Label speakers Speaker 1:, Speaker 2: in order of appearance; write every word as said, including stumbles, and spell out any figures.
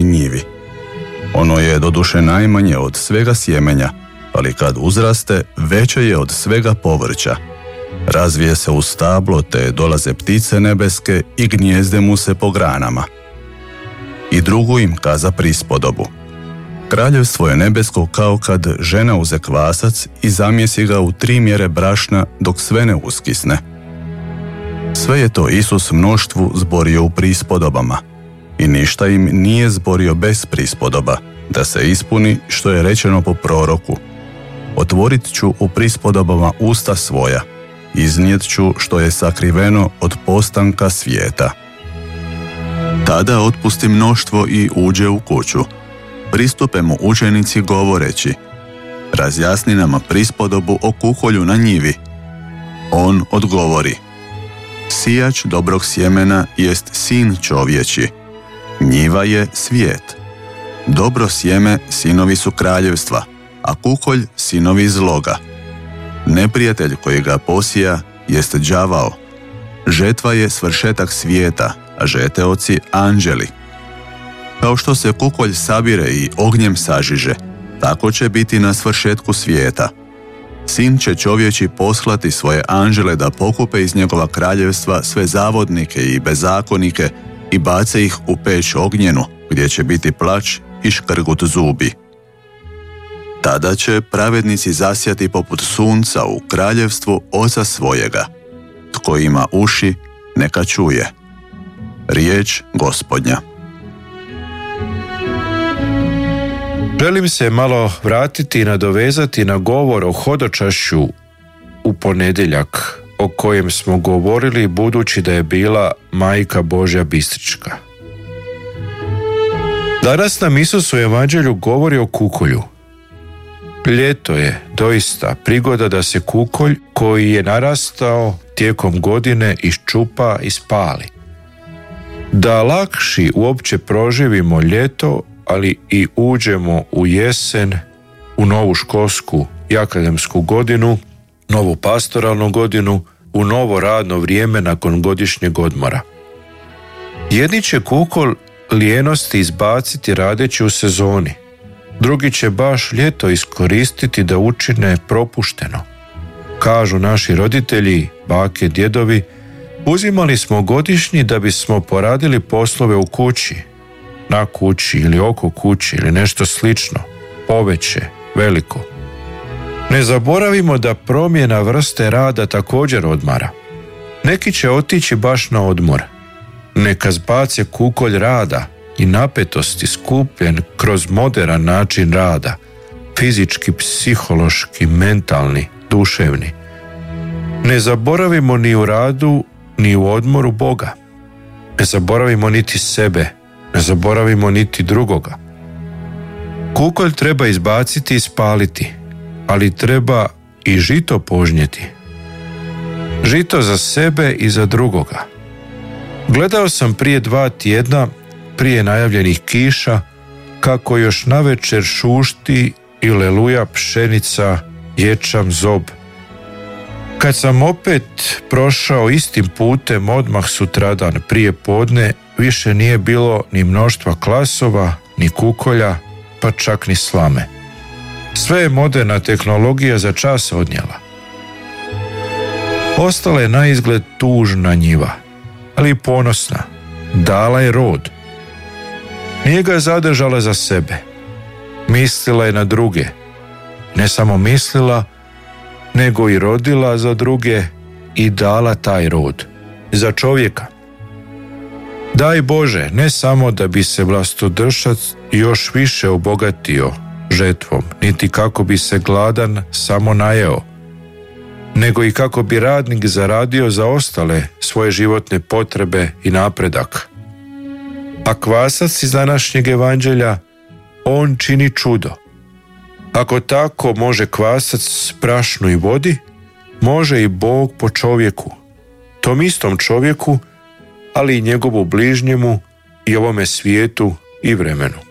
Speaker 1: njivi. Ono je doduše najmanje od svega sjemenja, ali kad uzraste, veće je od svega povrća. Razvije se u stablo, te dolaze ptice nebeske i gnijezde mu se po granama. I drugu im kaza prispodobu. Kraljevstvo je nebesko kao kad žena uze kvasac i zamjesi ga u tri mjere brašna dok sve ne uskisne. Sve je to Isus mnoštvu zborio u prispodobama i ništa im nije zborio bez prispodoba, da se ispuni što je rečeno po proroku. Otvorit ću u prispodobama usta svoja, iznijet ću što je sakriveno od postanka svijeta. Tada otpusti mnoštvo i uđe u kuću. Pristupe mu učenici govoreći: razjasni nama prispodobu o kukolju na njivi. On odgovori: sijač dobrog sjemena jest sin čovječi. Njiva je svijet. Dobro sjeme sinovi su kraljevstva, a kukolj sinovi zloga. Neprijatelj koji ga posija jest đavao. Žetva je svršetak svijeta, a žeteoci anđeli. Kao što se kukolj sabire i ognjem sažiže, tako će biti na svršetku svijeta. Sin će čovječi poslati svoje anđele da pokupe iz njegova kraljevstva sve zavodnike i bezakonike i bace ih u peć ognjenu, gdje će biti plač i škrgut zubi. Tada će pravednici zasjati poput sunca u kraljevstvu Oca svojega. Tko ima uši, neka čuje. Riječ Gospodnja.
Speaker 2: Želim se malo vratiti i nadovezati na govor o hodočašću u ponedjeljak, o kojem smo govorili budući da je bila Majka Božja Bistrička. Danas nam Isus u Evanđelju govori o kukolju. Ljeto je doista prigoda da se kukolj koji je narastao tijekom godine iščupa i spali. Da lakši uopće proživimo ljeto, ali i uđemo u jesen, u novu školsku i akademsku godinu, novu pastoralnu godinu, u novo radno vrijeme nakon godišnjeg odmora. Jedni će kukolj lijenosti izbaciti radeći u sezoni, drugi će baš ljeto iskoristiti da učine propušteno. Kažu naši roditelji, bake, djedovi, uzimali smo godišnji da bismo poradili poslove u kući, na kući ili oko kući ili nešto slično, poveće, veliko. Ne zaboravimo da promjena vrste rada također odmara. Neki će otići baš na odmor. Neka zbace kukolj rada i napetosti skupljen kroz moderan način rada, fizički, psihološki, mentalni, duševni. Ne zaboravimo ni u radu, ni u odmoru Boga. Ne zaboravimo niti sebe, ne zaboravimo niti drugoga. Kukolj treba izbaciti i spaliti, ali treba i žito požnjeti. Žito za sebe i za drugoga. Gledao sam prije dva tjedna, prije najavljenih kiša, kako još navečer šušti i leluja pšenica, ječam, zob. Kad sam opet prošao istim putem odmah sutradan prije podne, više nije bilo ni mnoštva klasova, ni kukolja, pa čak ni slame. Sve je moderna tehnologija za čas odnijela. Ostala je naizgled tužna njiva, ali ponosna. Dala je rod. Nije ga zadržala za sebe. Mislila je na druge. Ne samo mislila, nego i rodila za druge i dala taj rod. Za čovjeka. Daj Bože, ne samo da bi se vlastodržac još više obogatio žetvom, niti kako bi se gladan samo najeo, nego i kako bi radnik zaradio za ostale svoje životne potrebe i napredak. A kvasac iz današnjeg evanđelja, on čini čudo. Ako tako može kvasac prašnu i vodi, može i Bog po čovjeku, tom istom čovjeku, ali i njegovu bližnjemu i ovome svijetu i vremenu.